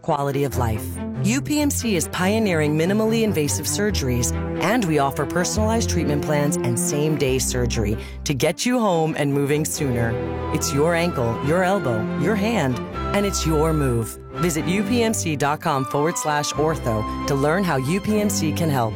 quality of life. UPMC is pioneering minimally invasive surgeries, and we offer personalized treatment plans and same-day surgery to get you home and moving sooner. It's your ankle, your elbow, your hand, and it's your move. Visit upmc.com/ortho to learn how UPMC can help.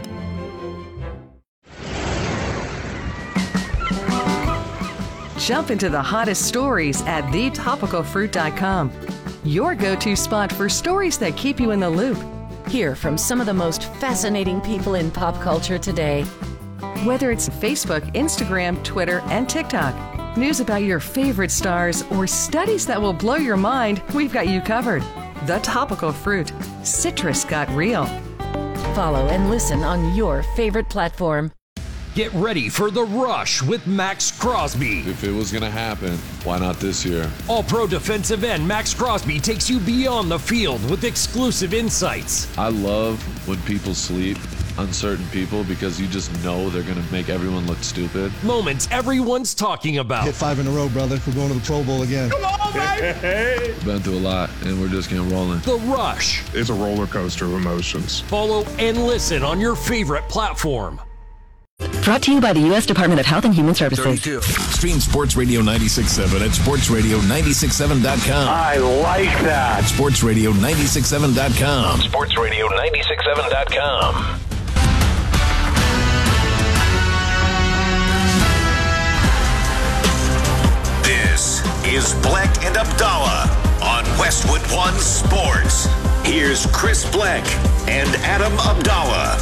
Jump into the hottest stories at thetopicalfruit.com. Your go-to spot for stories that keep you in the loop. Hear from some of the most fascinating people in pop culture today. Whether it's Facebook, Instagram, Twitter, and TikTok, news about your favorite stars, or studies that will blow your mind, we've got you covered. The Topical Fruit. Citrus got real. Follow and listen on your favorite platform. Get ready for The Rush with Max Crosby. If it was going to happen, why not this year? All-pro defensive end Max Crosby takes you beyond the field with exclusive insights. I love when people sleep on certain people because you just know they're going to make everyone look stupid. Moments everyone's talking about. Hit 5 in a row, brother. We're going to the Pro Bowl again. Come on, baby! We've been through a lot, and we're just getting rolling. The Rush. It's a roller coaster of emotions. Follow and listen on your favorite platform. Brought to you by the U.S. Department of Health and Human Services. 32. Stream Sports Radio 96.7 at sportsradio967.com. I like that. Sportsradio967.com. Sportsradio967.com. This is Bleck and Abdallah on Westwood One Sports. Here's Chris Bleck and Adam Abdallah.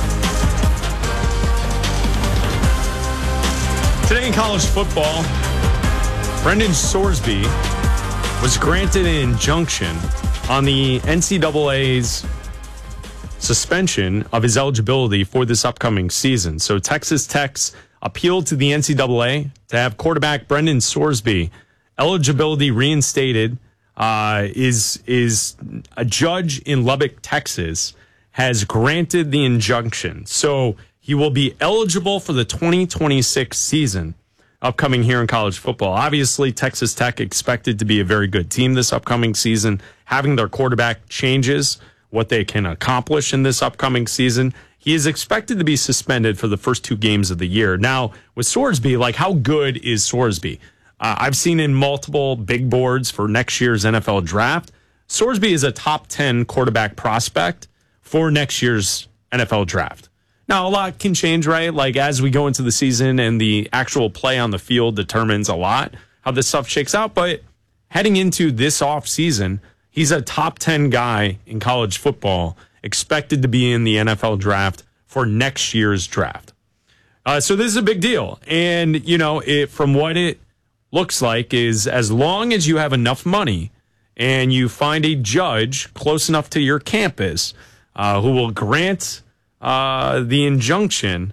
Today in college football, Brendan Sorsby was granted an injunction on the NCAA's suspension of his eligibility for this upcoming season. So Texas Tech's appealed to the NCAA to have quarterback Brendan Sorsby eligibility reinstated. Is a judge in Lubbock, Texas, has granted the injunction. So he will be eligible for the 2026 season upcoming here in college football. Obviously, Texas Tech expected to be a very good team this upcoming season. Having their quarterback changes what they can accomplish in this upcoming season. He is expected to be suspended for the first 2 games of the year. Now, with Sorsby, how good is Sorsby? I've seen in multiple big boards for next year's NFL draft, Sorsby is a top 10 quarterback prospect for next year's NFL draft. Now, a lot can change, right? As we go into the season and the actual play on the field determines a lot how this stuff shakes out. But heading into this offseason, he's a top 10 guy in college football, expected to be in the NFL draft for next year's draft. So this is a big deal. And, from what it looks like is as long as you have enough money and you find a judge close enough to your campus who will grant the injunction,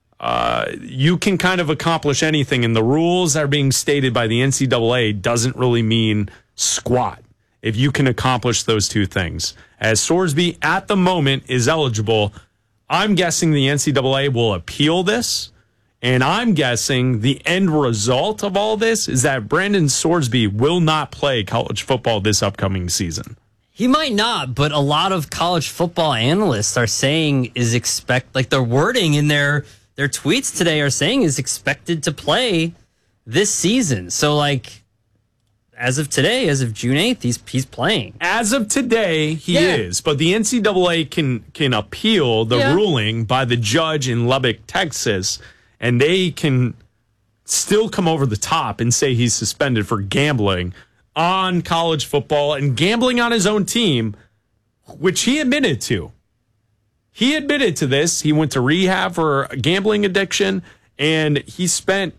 you can kind of accomplish anything. And the rules that are being stated by the NCAA doesn't really mean squat if you can accomplish those 2 things. As Sorsby at the moment is eligible, I'm guessing the NCAA will appeal this. And I'm guessing the end result of all this is that Brandon Sorsby will not play college football this upcoming season. He might not, but a lot of college football analysts are saying their wording in their tweets today are saying is expected to play this season. So as of today, as of June 8th, he's playing. As of today, he is, but the NCAA can appeal the ruling by the judge in Lubbock, Texas, and they can still come over the top and say he's suspended for gambling on college football and gambling on his own team, which he admitted to. He admitted to this. He went to rehab for a gambling addiction, and he spent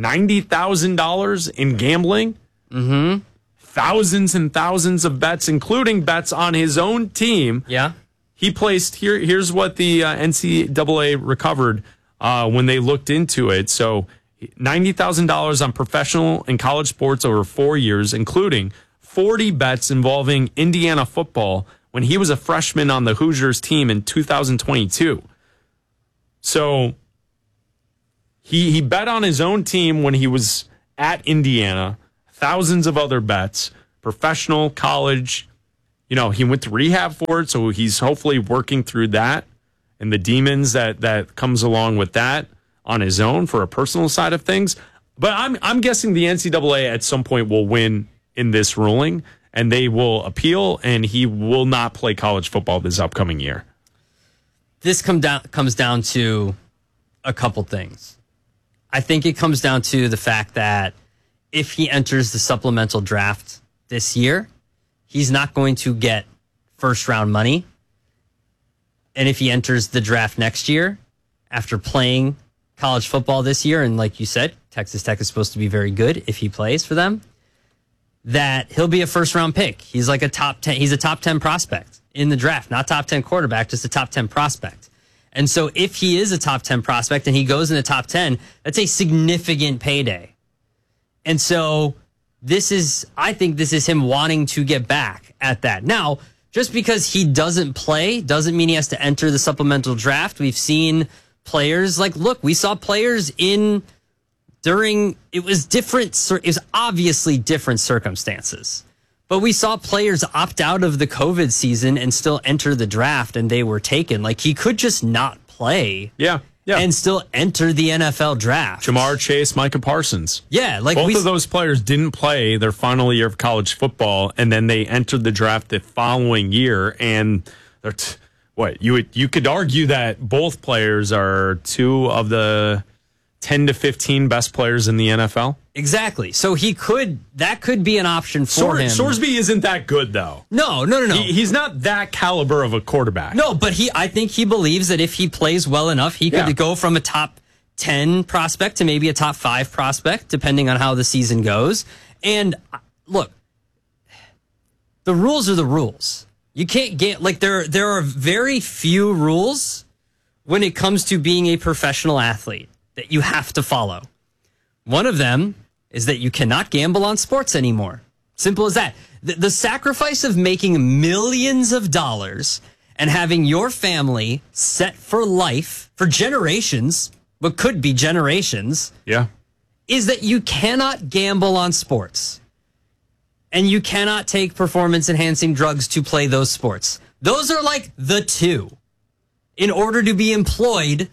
$90,000 in gambling. Mm-hmm. Thousands and thousands of bets, including bets on his own team. Yeah. He placed, here's what the NCAA recovered when they looked into it. So $90,000 on professional and college sports over 4 years, including 40 bets involving Indiana football when he was a freshman on the Hoosiers team in 2022. So he bet on his own team when he was at Indiana, thousands of other bets, professional, college, he went to rehab for it, so he's hopefully working through that and the demons that comes along with that on his own for a personal side of things. But I'm guessing the NCAA at some point will win in this ruling, and they will appeal, and he will not play college football this upcoming year. This comes down to a couple things. I think it comes down to the fact that if he enters the supplemental draft this year, he's not going to get first round money. And if he enters the draft next year, after playing college football this year, and like you said, Texas Tech is supposed to be very good if he plays for them, that he'll be a first round pick. He's like a top 10. He's a top 10 prospect in the draft, not top 10 quarterback, just a top 10 prospect. And so if he is a top 10 prospect and he goes in the top 10, that's a significant payday. And so I think this is him wanting to get back at that. Now, just because he doesn't play doesn't mean he has to enter the supplemental draft. We've seen players we saw players it was obviously different circumstances, but we saw players opt out of the COVID season and still enter the draft, and they were taken. Like, he could just not play. Yeah. And still enter the NFL draft. Jamar Chase, Micah Parsons. Yeah. Both of those players didn't play their final year of college football, and then they entered the draft the following year. And you could argue that both players are two of the 10 to 15 best players in the NFL. Exactly. So that could be an option for him. Sorsby isn't that good, though. No. He's not that caliber of a quarterback. No, but I think he believes that if he plays well enough, he could go from a top 10 prospect to maybe a top 5 prospect, depending on how the season goes. And look, the rules are the rules. You can't get, there are very few rules when it comes to being a professional athlete that you have to follow. One of them is that you cannot gamble on sports anymore. Simple as that. The sacrifice of making millions of dollars and having your family set for life, for generations, what could be generations, is that you cannot gamble on sports. And you cannot take performance-enhancing drugs to play those sports. Those are like the two. In order to be employed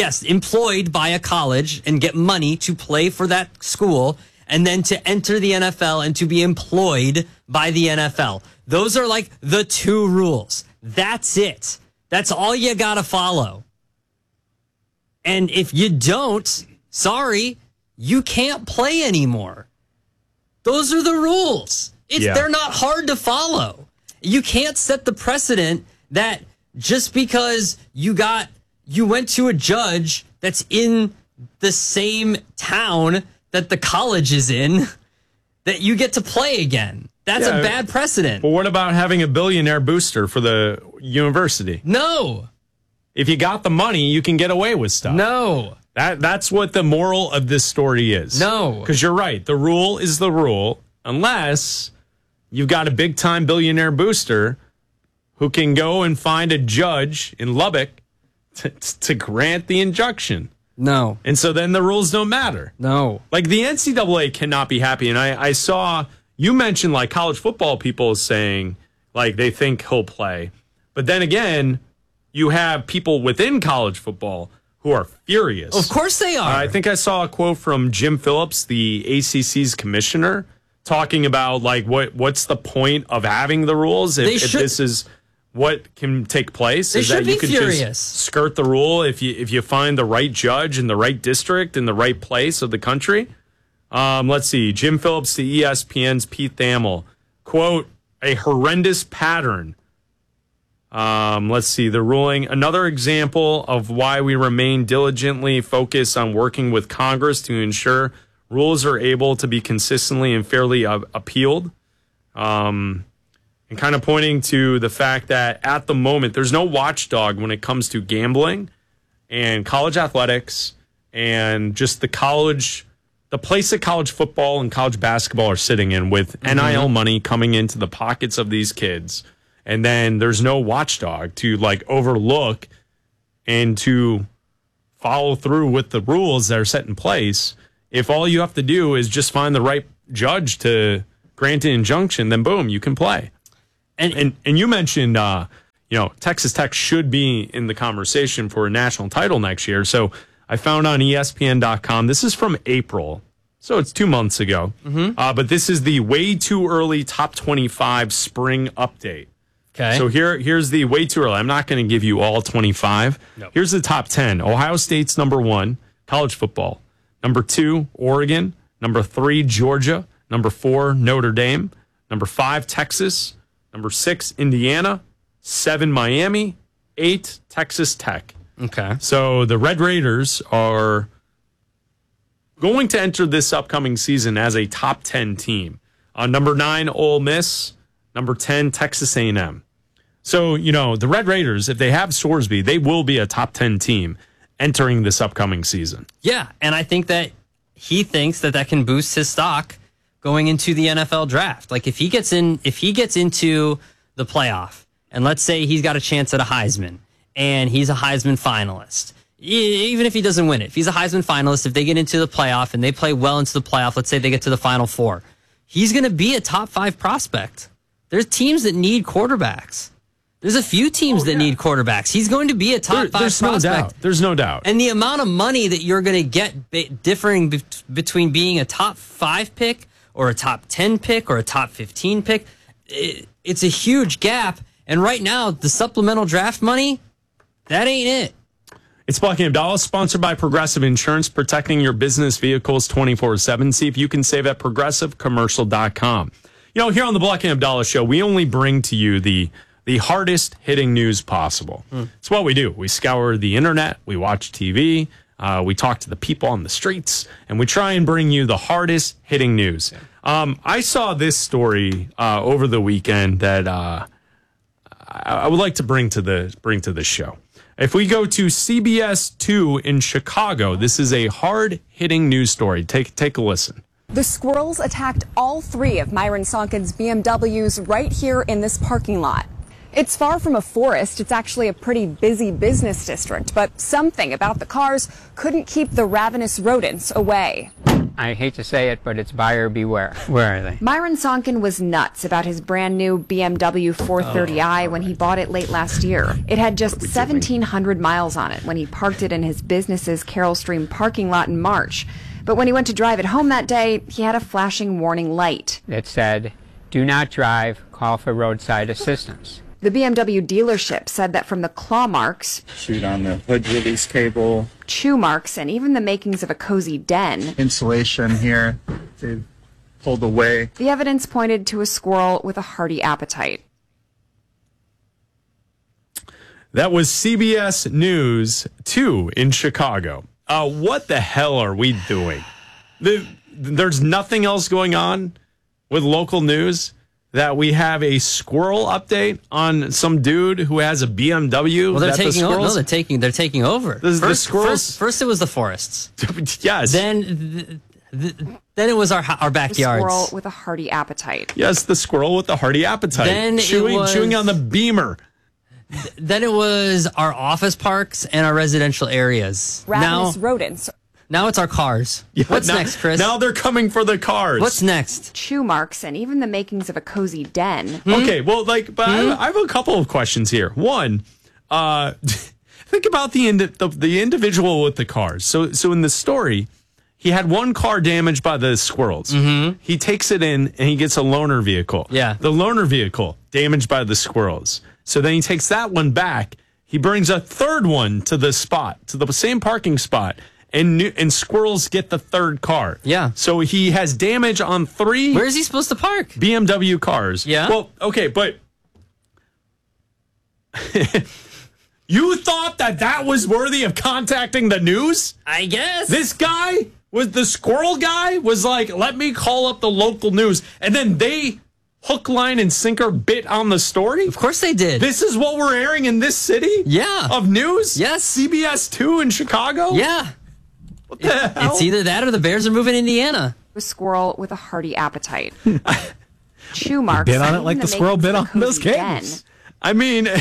by a college and get money to play for that school, and then to enter the NFL and to be employed by the NFL. Those are like the two rules. That's it. That's all you got to follow. And if you don't, sorry, you can't play anymore. Those are the rules. They're not hard to follow. You can't set the precedent that just because you went to a judge that's in the same town that the college is in, that you get to play again. That's a bad precedent. But what about having a billionaire booster for the university? No. If you got the money, you can get away with stuff. No. That's what the moral of this story is. No. Because you're right. The rule is the rule, unless you've got a big-time billionaire booster who can go and find a judge in Lubbock to grant the injunction. No. And so then the rules don't matter. No. Like, the NCAA cannot be happy. And I saw, you mentioned, like, college football people saying, like, they think he'll play. But then again, you have people within college football who are furious. Of course they are. I think I saw a quote from Jim Phillips, the ACC's commissioner, talking about, like, what's the point of having the rules if this is what can take place? They is should that you be could furious. Just skirt the rule if you find the right judge in the right district in the right place of the country. Let's see. Jim Phillips to ESPN's Pete Thamel. Quote, a horrendous pattern. Let's see. The ruling, another example of why we remain diligently focused on working with Congress to ensure rules are able to be consistently and fairly appealed. And kind of pointing to the fact that at the moment, there's no watchdog when it comes to gambling and college athletics and just the place that college football and college basketball are sitting in with NIL money coming into the pockets of these kids. And then there's no watchdog to, like, overlook and to follow through with the rules that are set in place. If all you have to do is just find the right judge to grant an injunction, then boom, you can play. And you mentioned, Texas Tech should be in the conversation for a national title next year. So I found on ESPN.com, this is from April, so it's 2 months ago. But this is the way too early top 25 spring update. Okay. So here's the way too early. I'm not going to give you all 25. Nope. Here's the top 10. Ohio State's number 1, college football. Number 2, Oregon. Number 3, Georgia. Number 4, Notre Dame. Number 5, Texas. Number 6, Indiana. 7, Miami. 8, Texas Tech. Okay. So the Red Raiders are going to enter this upcoming season as a top 10 team. Number 9, Ole Miss. Number 10, Texas A&M. So, the Red Raiders, if they have Sorsby, they will be a top 10 team entering this upcoming season. Yeah, and I think that he thinks that can boost his stock going into the NFL draft. Like if he gets into the playoff, and let's say he's got a chance at a Heisman, and he's a Heisman finalist, even if he doesn't win it, if he's a Heisman finalist, if they get into the playoff and they play well into the playoff, let's say they get to the Final Four, he's going to be a top 5 prospect. There's teams that need quarterbacks. There's a few teams that need quarterbacks. He's going to be a top 5 prospect. No doubt. There's no doubt. And the amount of money that you're going to get differing between being a top 5 pick or a top 10 pick or a top 15 pick, it's a huge gap. And right now, the supplemental draft money, that ain't it. It's Black and Abdallah, sponsored by Progressive Insurance, protecting your business vehicles 24/7. See if you can save at progressivecommercial.com. Here on the Black and Abdallah show, we only bring to you the hardest hitting news possible. It's what we do. We scour the internet, we watch TV, we talk to the people on the streets, and we try and bring you the hardest hitting news. I saw this story over the weekend that I would like to bring to the show. If we go to CBS 2 in Chicago, this is a hard hitting news story. Take a listen. The squirrels attacked all 3 of Myron Sonkin's BMWs right here in this parking lot. It's far from a forest. It's actually a pretty busy business district, but something about the cars couldn't keep the ravenous rodents away. I hate to say it, but it's buyer beware. Where are they? Myron Sonkin was nuts about his brand new BMW 430i when he bought it late last year. It had just 1,700 miles on it when he parked it in his business's Carroll Stream parking lot in March. But when he went to drive it home that day, he had a flashing warning light. It said, "Do not drive, call for roadside assistance." The BMW dealership said that from the claw marks, shoot on the hood release cable, chew marks, and even the makings of a cozy den, insulation here, they've pulled away. The evidence pointed to a squirrel with a hearty appetite. That was CBS News 2 in Chicago. What the hell are we doing? There's nothing else going on with local news that we have a squirrel update on some dude who has a BMW. Well, they're taking over. No, they're taking over. The squirrels. First, it was the forests. Yes. Then it was our backyards. The squirrel with a hearty appetite. Yes, the squirrel with the hearty appetite. Then chewing on the Beamer. Then it was our office parks and our residential areas. Ravenous rodents. Now it's our cars. Yeah, What's next, Chris? Now they're coming for the cars. What's next? Chew marks and even the makings of a cozy den. Okay, well, I have a couple of questions here. One, think about the individual with the cars. So in the story, he had one car damaged by the squirrels. Mm-hmm. He takes it in and he gets a loaner vehicle. Yeah. The loaner vehicle damaged by the squirrels. So then he takes that one back. He brings a third one to the spot, to the same parking spot. And squirrels get the third car. Yeah. So he has damage on 3. Where is he supposed to park? BMW cars. Yeah. Well, okay, but you thought that was worthy of contacting the news? I guess. This guy, the squirrel guy, was like, let me call up the local news. And then they hook, line, and sinker bit on the story? Of course they did. This is what we're airing in this city? Yeah. Of news? Yes. CBS 2 in Chicago? Yeah. What the hell? It's either that or the Bears are moving to Indiana. A squirrel with a hearty appetite. Chew marks. Bit on it like the squirrel bit on those cables. I mean,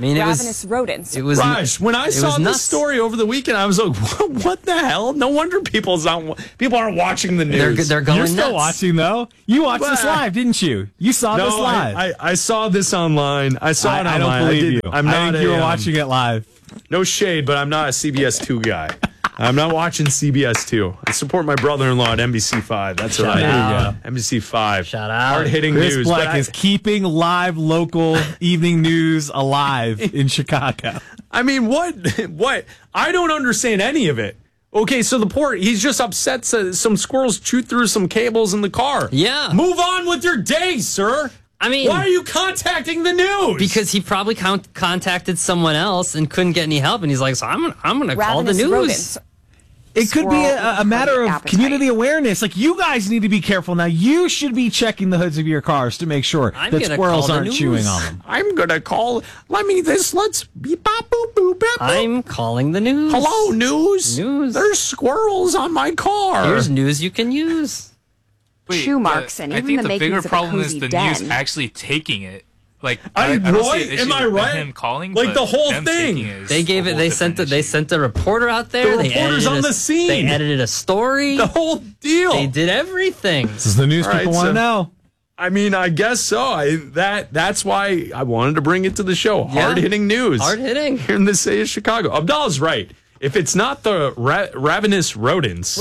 mean, ravenous rodents. It was Raj, when I saw this story over the weekend, I was like, what the hell? No wonder people aren't watching the news. They're going You're still watching, though. You watched this live, didn't you? You saw this live. I saw this online. I saw it online. I don't believe you. I think you were watching it live. No shade, but I'm not a CBS 2 guy. I'm not watching CBS 2. I support my brother-in-law at NBC 5. That's what I do. NBC 5. Shout out. Hard-hitting Chris news. Black is keeping live local evening news alive in Chicago. I mean, what? I don't understand any of it. Okay, so he's just upset some squirrels chewed through some cables in the car. Yeah. Move on with your day, sir. I mean, why are you contacting the news? Because he probably contacted someone else and couldn't get any help, and he's like, so I'm going to call the news. Rodents. It could be a matter of community awareness. Like, you guys need to be careful now. You should be checking the hoods of your cars to make sure that squirrels aren't chewing on them. I'm going to call. Let's beep, bop, boop, boop, bop, boop. I'm calling the news. Hello, news. There's squirrels on my car. Here's news you can use. Chew marks and even the makings of a cozy den. I think the bigger problem is the news actually taking it. Like, I don't see an issue Am I with right? him calling, like the whole thing. They gave it. They sent a reporter out there. The reporter's on the scene. They edited a story. The whole deal. They did everything. This is the news people want to know. I mean, I guess so. That's why I wanted to bring it to the show. Hard-hitting news. Hard-hitting. Here in the city of Chicago. Abdallah's right. If it's not the ravenous rodents.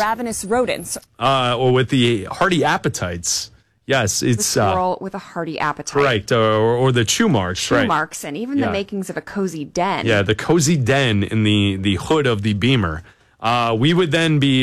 Or with the hearty appetites. Yes, it's the squirrel with a hearty appetite. Right, or the chew marks. Chew marks and even the makings of a cozy den. Yeah, the cozy den in the hood of the Beamer. We would then be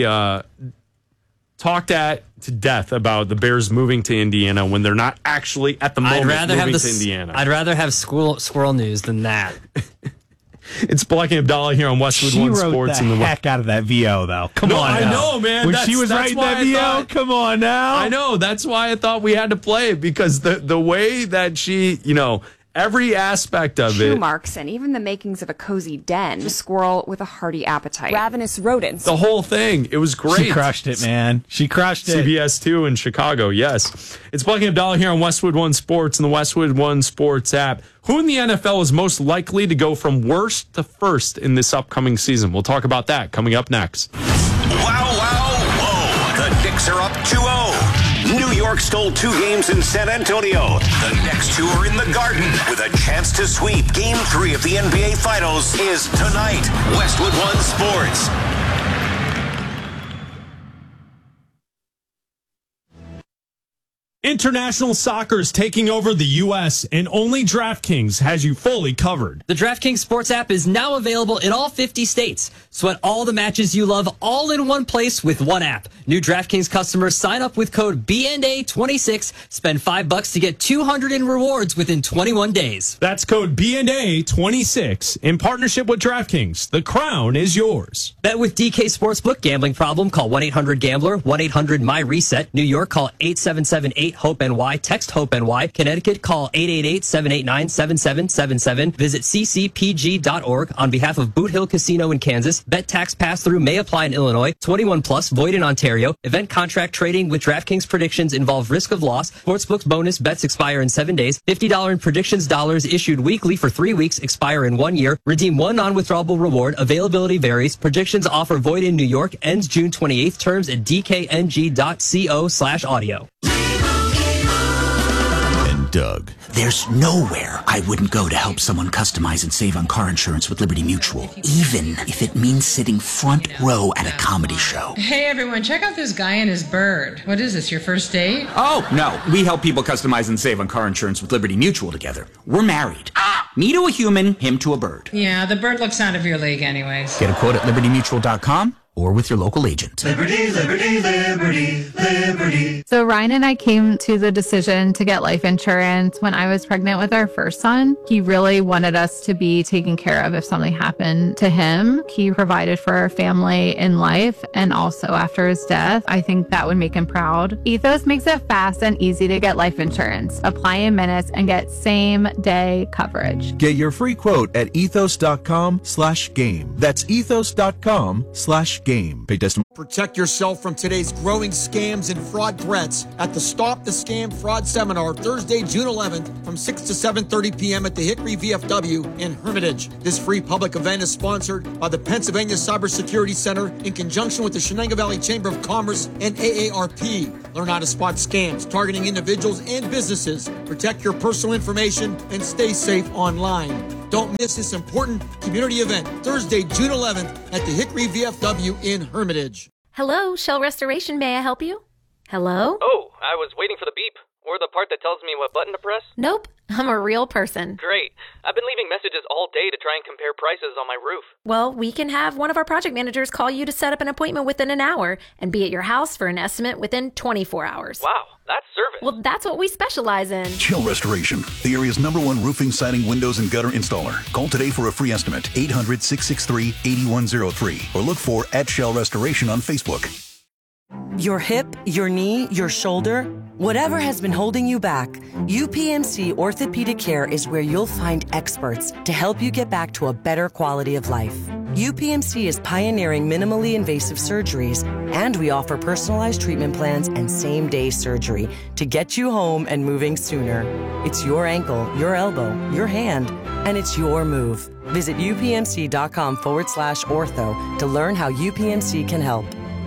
talked to death about the Bears moving to Indiana when they're not actually at the moment moving to Indiana. I'd rather have squirrel news than that. It's Black and Abdallah here on Westwood One Sports. She wrote the heck out of that VO, though. Come on I now. know, man. When she was writing that VO, come on now. I know. That's why I thought we had to play it, because the way that she, every aspect of Chew it. marks and even the makings of a cozy den. A squirrel with a hearty appetite. Ravenous rodents. The whole thing. It was great. She crushed it, man. She crushed it. CBS 2 in Chicago, yes. It's Black and Abdallah here on Westwood One Sports and the Westwood One Sports app. Who in the NFL is most likely to go from worst to first in this upcoming season? We'll talk about that coming up next. Wow, whoa. The Knicks are up 2-0. New York stole 2 games in San Antonio. The next 2 are in the Garden with a chance to sweep. Game 3 of the NBA Finals is tonight. Westwood One Sports. International soccer is taking over the U.S., and only DraftKings has you fully covered. The DraftKings Sports app is now available in all 50 states. Sweat all the matches you love all in one place with one app. New DraftKings customers sign up with code BNA26, spend $5 to get $200 in rewards within 21 days. That's code BNA26 in partnership with DraftKings. The crown is yours. Bet with DK Sportsbook. Gambling problem? Call 1-800-GAMBLER, 1-800-MY-RESET. New York, call 877-8-HOPE-NY. Text HOPE-NY. Connecticut, call 888-789-7777. Visit ccpg.org. On behalf of Boot Hill Casino in Kansas, bet tax pass-through may apply in Illinois. 21 plus, void in Ontario. Event contract trading with DraftKings predictions involve risk of loss. Sportsbook's bonus bets expire in 7 days. $50 in predictions dollars issued weekly for 3 weeks, expire in 1 year. Redeem one non-withdrawable reward. Availability varies. Predictions offer void in New York. Ends June 28th. Terms at dkng.co/audio. Doug. There's nowhere I wouldn't go to help someone customize and save on car insurance with Liberty Mutual, even if it means sitting front row at a comedy show. Hey everyone, check out this guy and his bird. What is this, your first date? Oh, no. We help people customize and save on car insurance with Liberty Mutual together. We're married. Me to a human, him to a bird. Yeah, the bird looks out of your league anyways. Get a quote at libertymutual.com or with your local agent. Liberty, liberty, liberty, liberty. So Ryan and I came to the decision to get life insurance when I was pregnant with our first son. He really wanted us to be taken care of if something happened to him. He provided for our family in life and also after his death. I think that would make him proud. Ethos makes it fast and easy to get life insurance. Apply in minutes and get same-day coverage. Get your free quote at ethos.com/game. That's ethos.com/game. Pay testimony. Protect yourself from today's growing scams and fraud threats at the Stop the Scam Fraud Seminar, Thursday, June 11th from 6 to 7:30 p.m. at the Hickory VFW in Hermitage. This free public event is sponsored by the Pennsylvania Cybersecurity Center in conjunction with the Shenango Valley Chamber of Commerce and AARP. Learn how to spot scams targeting individuals and businesses. Protect your personal information and stay safe online. Don't miss this important community event, Thursday, June 11th at the Hickory VFW in Hermitage. Hello, Shell Restoration. May I help you? Hello? Oh, I was waiting for the beep. Or the part that tells me what button to press? Nope, I'm a real person. Great. I've been leaving messages all day to try and compare prices on my roof. Well, we can have one of our project managers call you to set up an appointment within an hour and be at your house for an estimate within 24 hours. Wow, that's service. Well, that's what we specialize in. Shell Restoration, the area's #1 roofing, siding, windows, and gutter installer. Call today for a free estimate, 800-663-8103, or look for @Shell Restoration on Facebook. Your hip, your knee, your shoulder, whatever has been holding you back, UPMC Orthopedic Care is where you'll find experts to help you get back to a better quality of life. UPMC is pioneering minimally invasive surgeries, and we offer personalized treatment plans and same-day surgery to get you home and moving sooner. It's your ankle, your elbow, your hand, and it's your move. Visit upmc.com/ortho to learn how UPMC can help.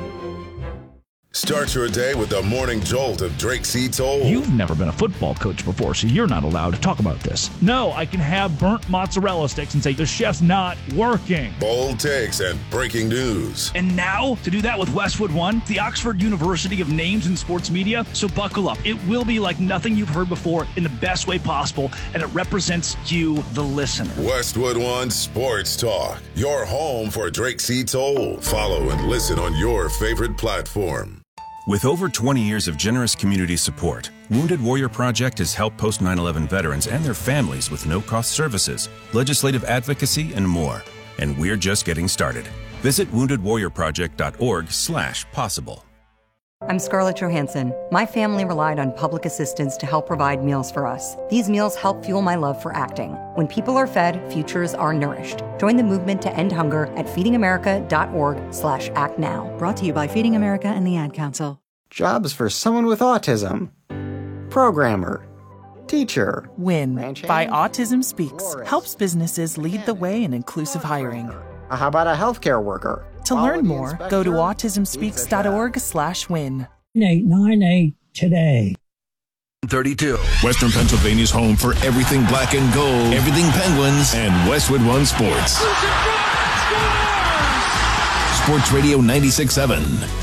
Start your day with the morning jolt of Drake C. Toll. You've never been a football coach before, so you're not allowed to talk about this. No, I can have burnt mozzarella sticks and say the chef's not working. Bold takes and breaking news. And now, to do that with Westwood One, the Oxford University of Names in Sports Media. So buckle up. It will be like nothing you've heard before in the best way possible, and it represents you, the listener. Westwood One Sports Talk, your home for Drake C. Toll. Follow and listen on your favorite platform. With over 20 years of generous community support, Wounded Warrior Project has helped post 9/11 veterans and their families with no-cost services, legislative advocacy, and more. And we're just getting started. Visit woundedwarriorproject.org/possible. I'm Scarlett Johansson. My family relied on public assistance to help provide meals for us. These meals help fuel my love for acting. When people are fed, futures are nourished. Join the movement to end hunger at feedingamerica.org/actnow. Brought to you by Feeding America and the Ad Council. Jobs for someone with autism. Programmer. Teacher. WIN by Autism Speaks helps businesses lead the way in inclusive hiring. How about a healthcare worker? To learn more, go to autismspeaks.org/win. 898 today. 32. Western Pennsylvania's home for everything black and gold, everything Penguins, and Westwood One Sports. Sports Radio 96.7.